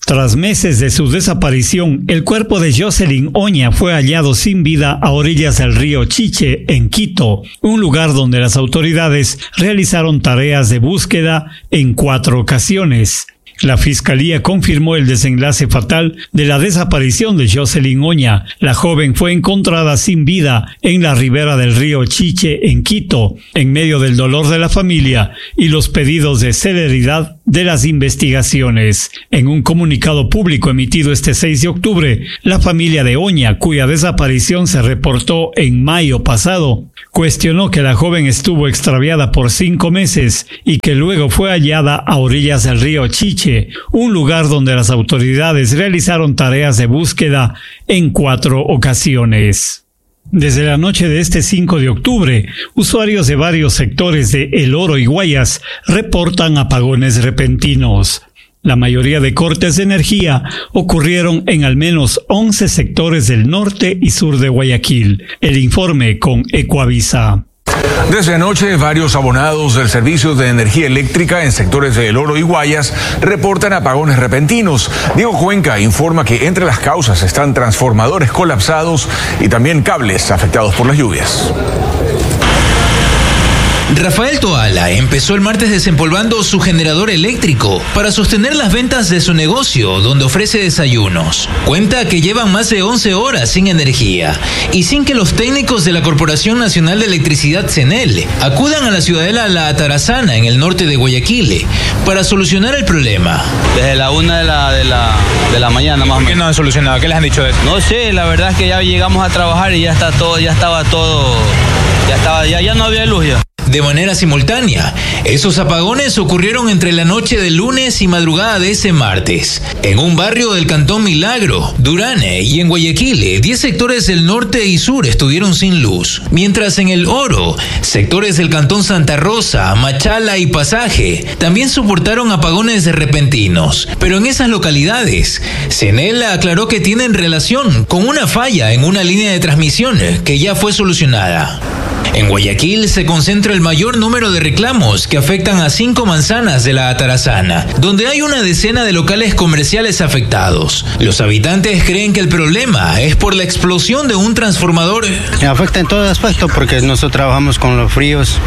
Tras meses de su desaparición, el cuerpo de Jocelyn Oña fue hallado sin vida a orillas del río Chiche, en Quito, un lugar donde las autoridades realizaron tareas de búsqueda en 4 ocasiones. La Fiscalía confirmó el desenlace fatal de la desaparición de Jocelyn Oña. La joven fue encontrada sin vida en la ribera del río Chiche, en Quito, en medio del dolor de la familia y los pedidos de celeridad de las investigaciones. En un comunicado público emitido este 6 de octubre, la familia de Oña, cuya desaparición se reportó en mayo pasado, cuestionó que la joven estuvo extraviada por 5 meses y que luego fue hallada a orillas del río Chiche, un lugar donde las autoridades realizaron tareas de búsqueda en 4 ocasiones. Desde la noche de este 5 de octubre, usuarios de varios sectores de El Oro y Guayas reportan apagones repentinos. La mayoría de cortes de energía ocurrieron en al menos 11 sectores del norte y sur de Guayaquil. El informe con Ecuavisa. Desde anoche, varios abonados del servicio de energía eléctrica en sectores de El Oro y Guayas reportan apagones repentinos. Diego Cuenca informa que entre las causas están transformadores colapsados y también cables afectados por las lluvias. Rafael Toala empezó el martes desempolvando su generador eléctrico para sostener las ventas de su negocio, donde ofrece desayunos. Cuenta que llevan más de 11 horas sin energía y sin que los técnicos de la Corporación Nacional de Electricidad CENEL acudan a la ciudadela La Atarazana, en el norte de Guayaquil, para solucionar el problema. Desde la 1 de la mañana más o menos. ¿Por qué no han solucionado? ¿Qué les han dicho de eso? No sé, la verdad es que ya llegamos a trabajar y ya no había luz ya. De manera simultánea, esos apagones ocurrieron entre la noche del lunes y madrugada de ese martes. En un barrio del Cantón Milagro, Durane y en Guayaquil, 10 sectores del norte y sur estuvieron sin luz. Mientras en El Oro, sectores del Cantón Santa Rosa, Machala y Pasaje también soportaron apagones repentinos. Pero en esas localidades, CENEL aclaró que tienen relación con una falla en una línea de transmisión que ya fue solucionada. En Guayaquil se concentra el mayor número de reclamos que afectan a 5 manzanas de La Atarazana, donde hay una decena de locales comerciales afectados. Los habitantes creen que el problema es por la explosión de un transformador. Afecta en todo aspecto porque nosotros trabajamos con los fríos,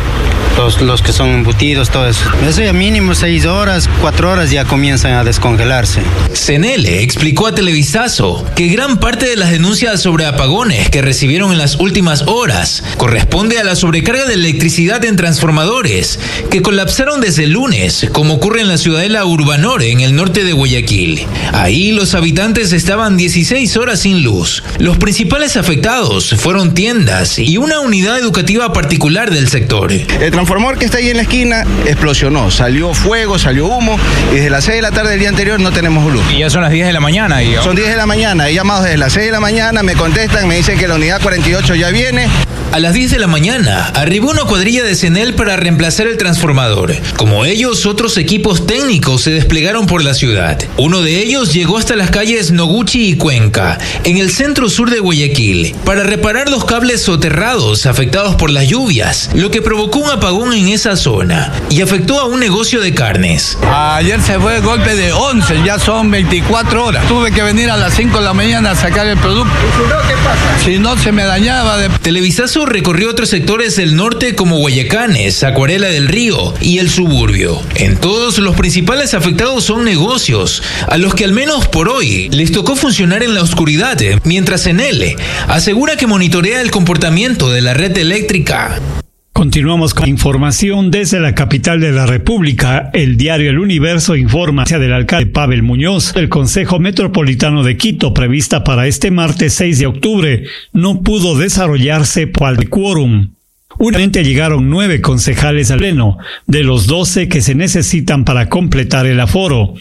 los que son embutidos, todo eso. Eso ya mínimo 6 horas, 4 horas ya comienzan a descongelarse. CENEL explicó a Televisazo que gran parte de las denuncias sobre apagones que recibieron en las últimas horas corresponde a la sobrecarga de electricidad en transformadores que colapsaron desde el lunes, como ocurre en la ciudadela Urbanor, en el norte de Guayaquil. Ahí los habitantes estaban 16 horas sin luz. Los principales afectados fueron tiendas y una unidad educativa particular del sector. El transformador que está ahí en la esquina explosionó, salió fuego, salió humo y desde las 6 de la tarde del día anterior no tenemos luz. Y ya son las 10 de la mañana. Digamos. Son 10 de la mañana, he llamado desde las 6 de la mañana, me contestan, me dicen que la unidad 48 ya viene. A las 10 de la mañana arribó una cuadrilla de CENEL para reemplazar el transformador. Como ellos, otros equipos técnicos se desplegaron por la ciudad. Uno de ellos llegó hasta las calles Noguchi y Cuenca, en el centro sur de Guayaquil, para reparar los cables soterrados afectados por las lluvias, lo que provocó un apagón en esa zona y afectó a un negocio de carnes. Ayer se fue el golpe de 11, ya son 24 horas. Tuve que venir a las 5 de la mañana a sacar el producto. ¿Y si no, qué pasa? Si no, se me dañaba. Televisazo recorrió otros sectores del norte como Guayacanes, Acuarela del Río y el suburbio. En todos, los principales afectados son negocios, a los que al menos por hoy les tocó funcionar en la oscuridad, mientras CENEL asegura que monitorea el comportamiento de la red eléctrica. Continuamos con información desde la capital de la República. El diario El Universo informa del alcalde Pavel Muñoz del Consejo Metropolitano de Quito, prevista para este martes 6 de octubre, no pudo desarrollarse por el quórum. Únicamente llegaron 9 concejales al pleno, de los 12 que se necesitan para completar el aforo.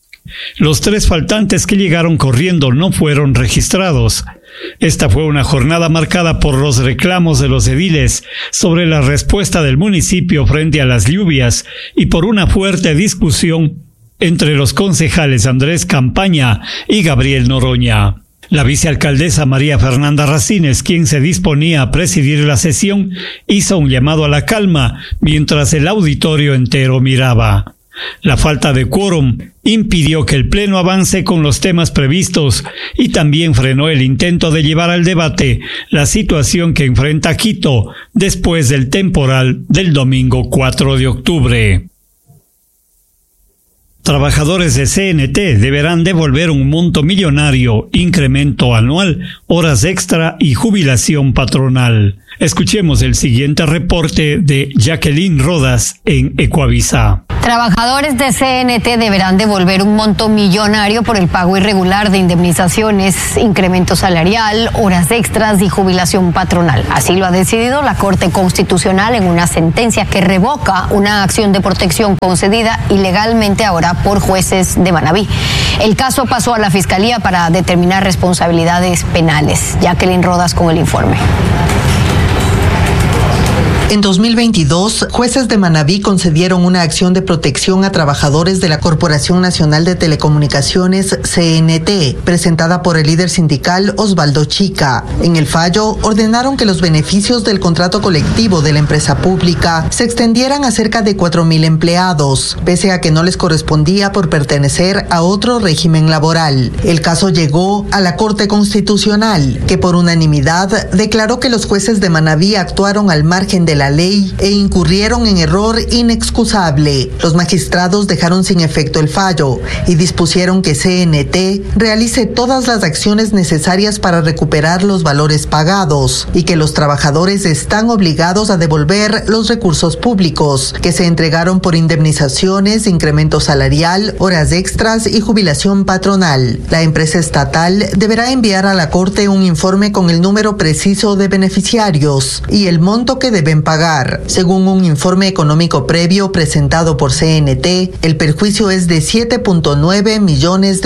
Los 3 faltantes que llegaron corriendo no fueron registrados. Esta fue una jornada marcada por los reclamos de los ediles sobre la respuesta del municipio frente a las lluvias y por una fuerte discusión entre los concejales Andrés Campaña y Gabriel Noroña. La vicealcaldesa María Fernanda Racines, quien se disponía a presidir la sesión, hizo un llamado a la calma mientras el auditorio entero miraba. La falta de quórum impidió que el Pleno avance con los temas previstos y también frenó el intento de llevar al debate la situación que enfrenta Quito después del temporal del domingo 4 de octubre. Trabajadores de CNT deberán devolver un monto millonario, incremento anual, horas extra y jubilación patronal. Escuchemos el siguiente reporte de Jacqueline Rodas en Ecuavisa. Trabajadores de CNT deberán devolver un monto millonario por el pago irregular de indemnizaciones, incremento salarial, horas extras y jubilación patronal. Así lo ha decidido la Corte Constitucional en una sentencia que revoca una acción de protección concedida ilegalmente ahora por jueces de Manabí. El caso pasó a la Fiscalía para determinar responsabilidades penales. Jacqueline Rodas con el informe. En 2022, jueces de Manabí concedieron una acción de protección a trabajadores de la Corporación Nacional de Telecomunicaciones, CNT, presentada por el líder sindical Osvaldo Chica. En el fallo, ordenaron que los beneficios del contrato colectivo de la empresa pública se extendieran a cerca de 4,000 empleados, pese a que no les correspondía por pertenecer a otro régimen laboral. El caso llegó a la Corte Constitucional, que por unanimidad declaró que los jueces de Manabí actuaron al margen de la ley e incurrieron en error inexcusable. Los magistrados dejaron sin efecto el fallo y dispusieron que CNT realice todas las acciones necesarias para recuperar los valores pagados y que los trabajadores están obligados a devolver los recursos públicos que se entregaron por indemnizaciones, incremento salarial, horas extras y jubilación patronal. La empresa estatal deberá enviar a la Corte un informe con el número preciso de beneficiarios y el monto que deben pagar. Según un informe económico previo presentado por CNT, el perjuicio es de $7.9 millones.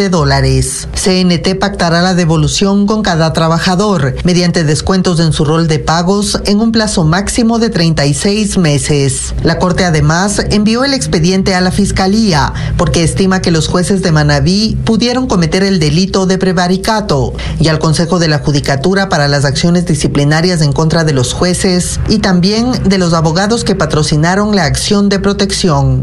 CNT pactará la devolución con cada trabajador mediante descuentos en su rol de pagos en un plazo máximo de 36 meses. La Corte además envió el expediente a la Fiscalía porque estima que los jueces de Manabí pudieron cometer el delito de prevaricato y al Consejo de la Judicatura para las acciones disciplinarias en contra de los jueces y también de los abogados que patrocinaron la acción de protección.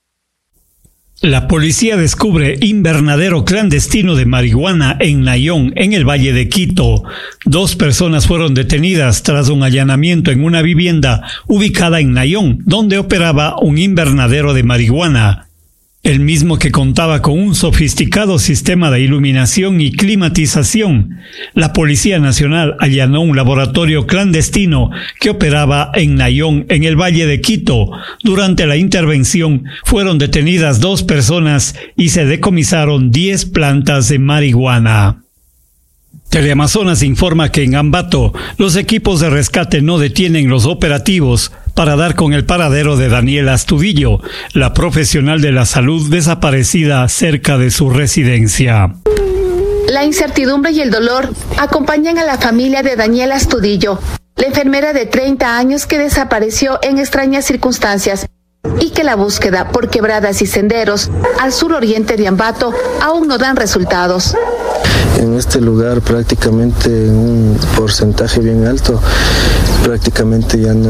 La policía descubre invernadero clandestino de marihuana en Nayón, en el Valle de Quito. 2 personas fueron detenidas tras un allanamiento en una vivienda ubicada en Nayón, donde operaba un invernadero de marihuana. El mismo que contaba con un sofisticado sistema de iluminación y climatización. La Policía Nacional allanó un laboratorio clandestino que operaba en Nayón, en el Valle de Quito. Durante la intervención fueron detenidas 2 personas y se decomisaron 10 plantas de marihuana. Teleamazonas informa que en Ambato los equipos de rescate no detienen los operativos para dar con el paradero de Daniela Astudillo, la profesional de la salud desaparecida cerca de su residencia. La incertidumbre y el dolor acompañan a la familia de Daniela Astudillo, la enfermera de 30 años que desapareció en extrañas circunstancias y que la búsqueda por quebradas y senderos al suroriente de Ambato aún no dan resultados. En este lugar prácticamente un porcentaje bien alto, prácticamente ya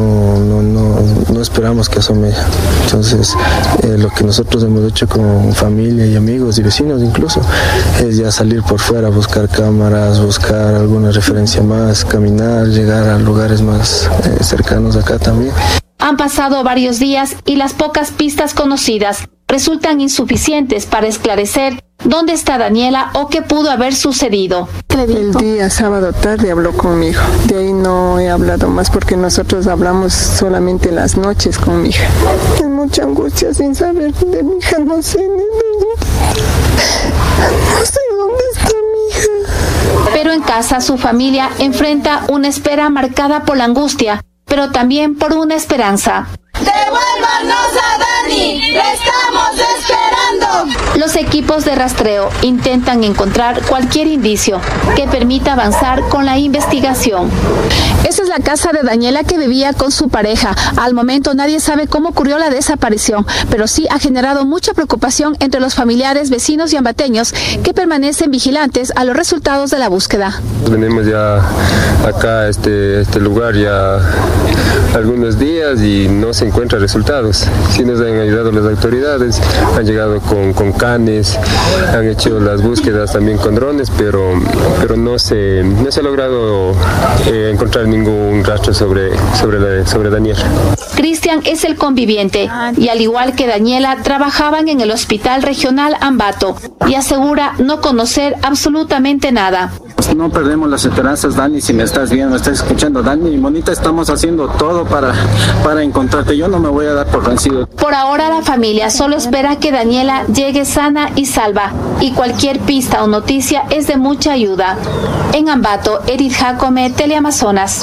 no esperamos que asome. Entonces lo que nosotros hemos hecho con familia y amigos y vecinos incluso es ya salir por fuera, buscar cámaras, buscar alguna referencia más, caminar, llegar a lugares más cercanos acá también. Han pasado varios días y las pocas pistas conocidas resultan insuficientes para esclarecer dónde está Daniela o qué pudo haber sucedido. El día sábado tarde habló conmigo. De ahí no he hablado más porque nosotros hablamos solamente en las noches con mi hija. Es mucha angustia sin saber de mi hija, no sé dónde está mi hija. Pero en casa su familia enfrenta una espera marcada por la angustia, pero también por una esperanza. ¡Devuélvanos a Dani! ¡Le estamos esperando! Los equipos de rastreo intentan encontrar cualquier indicio que permita avanzar con la investigación. Esa es la casa de Daniela, que vivía con su pareja. Al momento nadie sabe cómo ocurrió la desaparición, pero sí ha generado mucha preocupación entre los familiares, vecinos y ambateños que permanecen vigilantes a los resultados de la búsqueda. Tenemos ya acá este lugar ya algunos días y no se encuentran resultados. Sí nos han ayudado las autoridades, han llegado con canes, han hecho las búsquedas también con drones, pero no se ha logrado encontrar ningún rastro sobre Daniela. Cristian es el conviviente y, al igual que Daniela, trabajaban en el Hospital Regional Ambato y asegura no conocer absolutamente nada. No perdemos las esperanzas, Dani. Si me estás viendo, me estás escuchando, Dani, monita, estamos haciendo todo para encontrarte. Yo no me voy a dar por vencido. Por ahora la familia solo espera que Daniela llegue sana y salva, y cualquier pista o noticia es de mucha ayuda. En Ambato, Edith Jacome, Teleamazonas.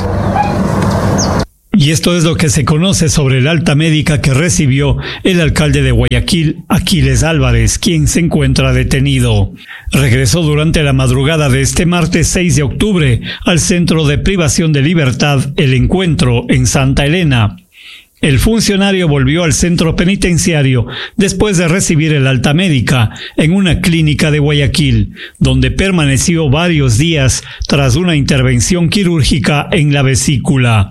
Y esto es lo que se conoce sobre el alta médica que recibió el alcalde de Guayaquil, Aquiles Álvarez, quien se encuentra detenido. Regresó durante la madrugada de este martes 6 de octubre al Centro de Privación de Libertad El Encuentro en Santa Elena. El funcionario volvió al centro penitenciario después de recibir el alta médica en una clínica de Guayaquil, donde permaneció varios días tras una intervención quirúrgica en la vesícula.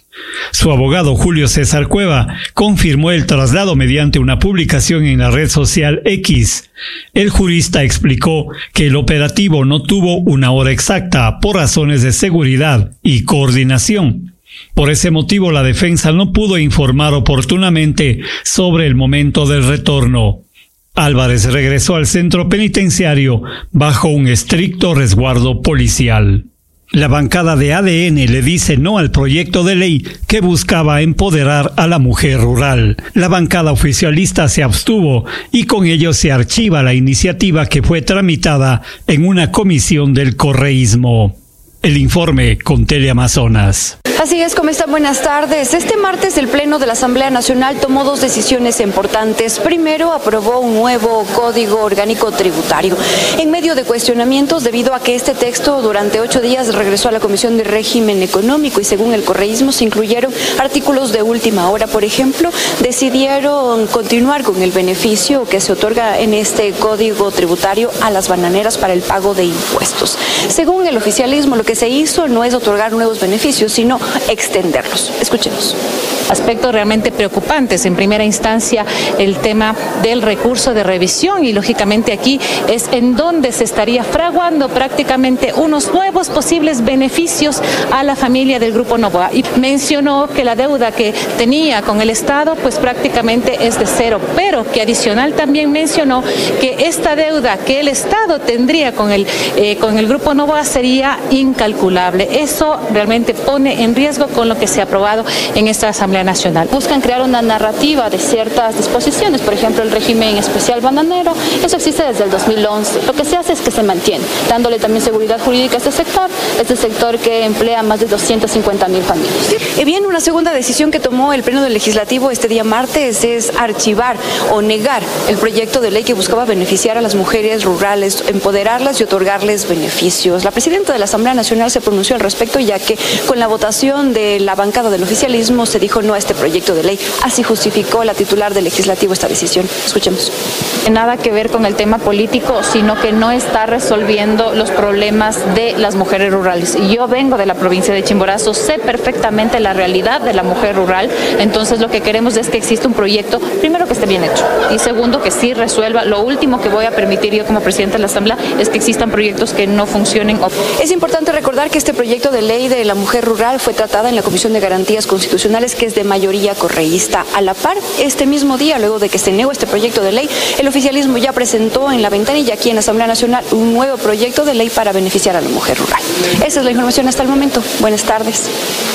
Su abogado Julio César Cueva confirmó el traslado mediante una publicación en la red social X. El jurista explicó que el operativo no tuvo una hora exacta por razones de seguridad y coordinación. Por ese motivo, la defensa no pudo informar oportunamente sobre el momento del retorno. Álvarez regresó al centro penitenciario bajo un estricto resguardo policial. La bancada de ADN le dice no al proyecto de ley que buscaba empoderar a la mujer rural. La bancada oficialista se abstuvo y con ello se archiva la iniciativa que fue tramitada en una comisión del correísmo. El informe con Teleamazonas. Así es, ¿cómo están? Buenas tardes. Este martes el Pleno de la Asamblea Nacional tomó dos decisiones importantes. Primero, aprobó un nuevo Código Orgánico Tributario. En medio de cuestionamientos, debido a que este texto durante 8 días regresó a la Comisión de Régimen Económico y según el correísmo se incluyeron artículos de última hora. Por ejemplo, decidieron continuar con el beneficio que se otorga en este Código Tributario a las bananeras para el pago de impuestos. Según el oficialismo, lo que se hizo no es otorgar nuevos beneficios, sino extenderlos. Escuchemos. Aspectos realmente preocupantes. En primera instancia, el tema del recurso de revisión y lógicamente aquí es en donde se estaría fraguando prácticamente unos nuevos posibles beneficios a la familia del Grupo Novoa. Y mencionó que la deuda que tenía con el Estado pues prácticamente es de cero, pero que adicional también mencionó que esta deuda que el Estado tendría con el Grupo Novoa sería incalculable. Eso realmente pone en riesgo con lo que se ha aprobado en esta Asamblea Nacional. Buscan crear una narrativa de ciertas disposiciones, por ejemplo el régimen especial bananero, eso existe desde el 2011. Lo que se hace es que se mantiene, dándole también seguridad jurídica a este sector que emplea más de 250,000 familias. Y bien, una segunda decisión que tomó el Pleno del Legislativo este día martes es archivar o negar el proyecto de ley que buscaba beneficiar a las mujeres rurales, empoderarlas y otorgarles beneficios. La presidenta de la Asamblea Nacional se pronunció al respecto, ya que con la votación de la bancada del oficialismo se dijo no a este proyecto de ley. Así justificó la titular del Legislativo esta decisión. Escuchemos. Nada que ver con el tema político, sino que no está resolviendo los problemas de las mujeres rurales. Yo vengo de la provincia de Chimborazo, sé perfectamente la realidad de la mujer rural, entonces lo que queremos es que exista un proyecto, primero que esté bien hecho, y segundo que sí resuelva. Lo último que voy a permitir yo como presidenta de la Asamblea es que existan proyectos que no funcionen. Es importante recordar que este proyecto de ley de la mujer rural fue tratada en la Comisión de Garantías Constitucionales, que es de mayoría correísta. A la par, este mismo día, luego de que se negó este proyecto de ley, el oficialismo ya presentó en la ventanilla aquí en la Asamblea Nacional un nuevo proyecto de ley para beneficiar a la mujer rural. Esa es la información hasta el momento. Buenas tardes.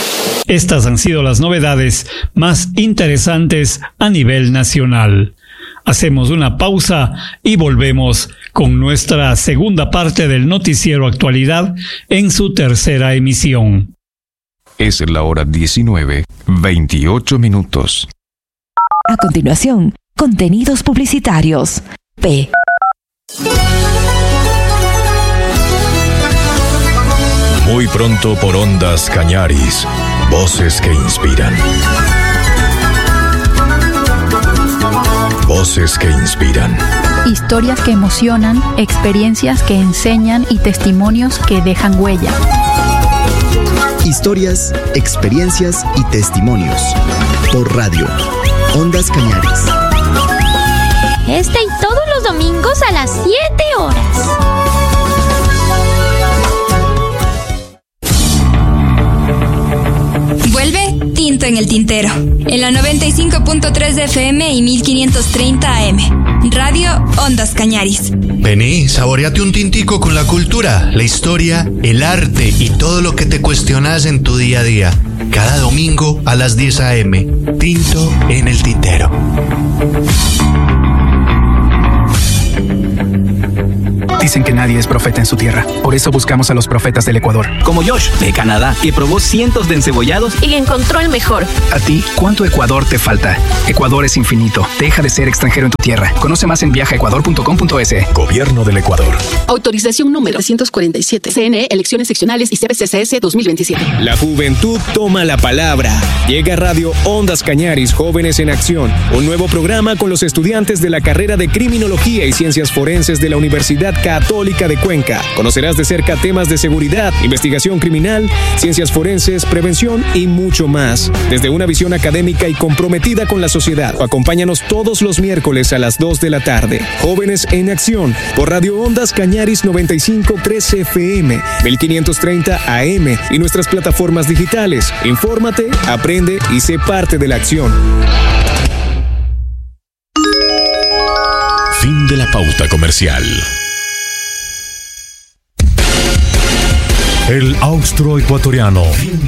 Estas han sido las novedades más interesantes a nivel nacional. Hacemos una pausa y volvemos con nuestra segunda parte del noticiero Actualidad en su tercera emisión. Es la hora 19:28. A continuación, contenidos publicitarios. P Muy pronto por Ondas Cañaris, voces que inspiran. Voces que inspiran. Historias que emocionan, experiencias que enseñan y testimonios que dejan huella. Historias, experiencias y testimonios. Por radio. Ondas Cañaris. Este y todos los domingos a las 7 horas. Vuelve Tinto en el Tintero, en la 95.3 de FM y 1530 AM. Radio Ondas Cañaris. Vení, saboreate un tintico con la cultura, la historia, el arte y todo lo que te cuestionas en tu día a día. Cada domingo a las 10 AM. Tinto en el Tintero. Dicen que nadie es profeta en su tierra. Por eso buscamos a los profetas del Ecuador. Como Josh, de Canadá, que probó cientos de encebollados y encontró el mejor. A ti, ¿cuánto Ecuador te falta? Ecuador es infinito. Deja de ser extranjero en tu tierra. Conoce más en viajaecuador.com.es. Gobierno del Ecuador. Autorización número 347. CNE, elecciones seccionales y CBCCS 2027. La juventud toma la palabra. Llega Radio Ondas Cañaris, Jóvenes en Acción. Un nuevo programa con los estudiantes de la carrera de Criminología y Ciencias Forenses de la Universidad Católica de Cuenca. Conocerás de cerca temas de seguridad, investigación criminal, ciencias forenses, prevención y mucho más. Desde una visión académica y comprometida con la sociedad. Acompáñanos todos los miércoles a las 2 de la tarde. Jóvenes en Acción, por Radio Ondas Cañaris 95.3 FM, 1530 AM y nuestras plataformas digitales. Infórmate, aprende y sé parte de la acción. Fin de la pauta comercial. El austro ecuatoriano.